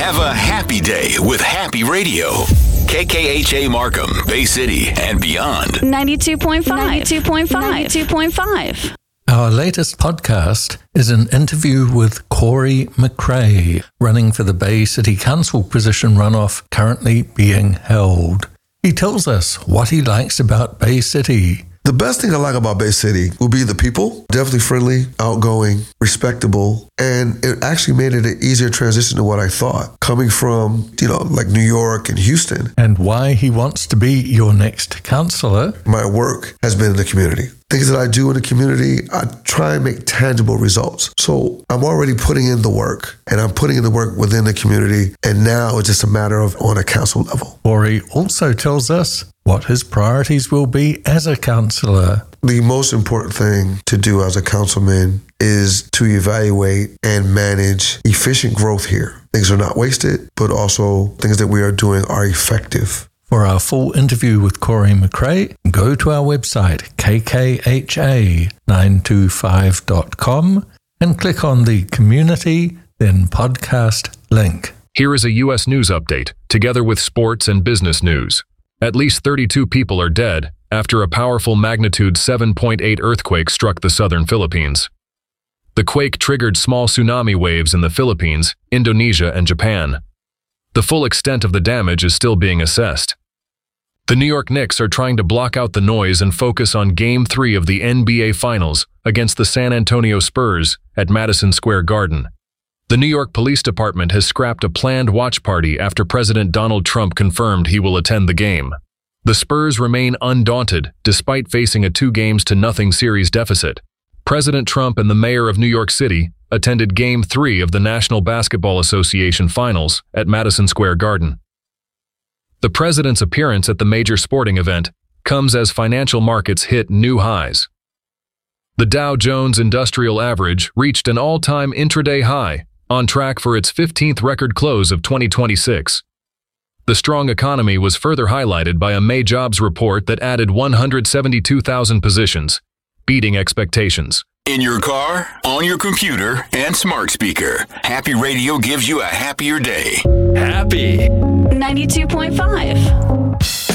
Have a happy day with Happy Radio. KKHA Markham, Bay City, and beyond. 92.5. 92.5. 92.5. Our latest podcast is an interview with Corey McRae, running for the Bay City Council position runoff currently being held. He tells us what he likes about Bay City. The best thing I like about Bay City will be the people. Definitely friendly, outgoing, respectable, and it actually made it an easier transition to what I thought. Coming from, like New York and Houston. And why he wants to be your next councillor. My work has been in the community. Things that I do in the community, I try and make tangible results. So I'm already putting in the work, and I'm putting in the work within the community, and now it's just a matter of on a council level. Corey also tells us what his priorities will be as a councillor. The most important thing to do as a councilman is to evaluate and manage efficient growth here. Things are not wasted, but also things that we are doing are effective. For our full interview with Corey McRae, go to our website, kkha925.com, and click on the Community, then Podcast link. Here is a U.S. news update, together with sports and business news. At least 32 people are dead after a powerful magnitude 7.8 earthquake struck the southern Philippines. The quake triggered small tsunami waves in the Philippines, Indonesia, and Japan. The full extent of the damage is still being assessed. The New York Knicks are trying to block out the noise and focus on Game 3 of the NBA Finals against the San Antonio Spurs at Madison Square Garden. The New York Police Department has scrapped a planned watch party after President Donald Trump confirmed he will attend the game. The Spurs remain undaunted despite facing a 2-0 series deficit. President Trump and the mayor of New York City attended Game 3 of the National Basketball Association Finals at Madison Square Garden. The president's appearance at the major sporting event comes as financial markets hit new highs. The Dow Jones Industrial Average reached an all-time intraday high, on track for its 15th record close of 2026. The strong economy was further highlighted by a May jobs report that added 172,000 positions, beating expectations. In your car, on your computer, and smart speaker, Happy Radio gives you a happier day. Happy 92.5.